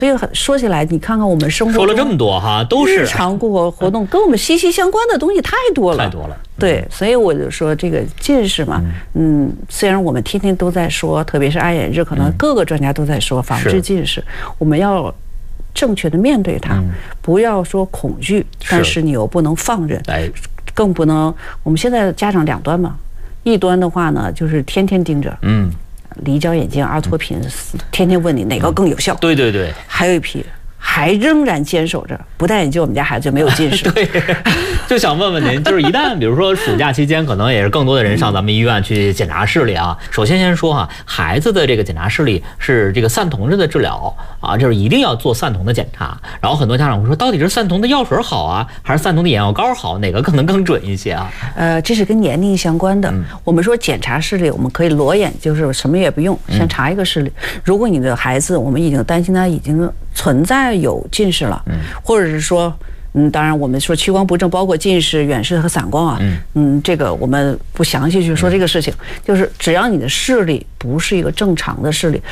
所以说起来，你看看我们生活中说了这么多哈，都是日常活动跟我们息息相关的东西太多了， 太多了。 对，所以我就说这个近视嘛，虽然我们天天都在说，特别是爱眼日，可能各个专家都在说防治近视，我们要正确的面对它，不要说恐惧，但是你又不能放任，更不能。我们现在家长两端嘛，一端的话呢，就是天天盯着，离焦眼镜、阿托品，天天问你哪个更有效。 对对对。 还有一批还仍然坚守着不戴眼镜，我们家孩子就没有近视。 对，就想问问您，就是一旦比如说暑假期间，可能也是更多的人上咱们医院去检查视力啊。首先先说哈，孩子的这个检查视力是这个散瞳式的治疗啊，就是一定要做散瞳的检查。然后很多家长会说，到底是散瞳的药水好啊，还是散瞳的眼药膏好？哪个可能更准一些啊？ 这是跟年龄相关的。我们说检查视力，我们可以裸眼，就是什么也不用，先查一个视力。如果你的孩子，我们已经担心他已经存在有近视了，或者是说，当然我们说屈光不正，包括近视、远视和散光啊，这个我们不详细去说这个事情，就是只要你的视力不是一个正常的视力。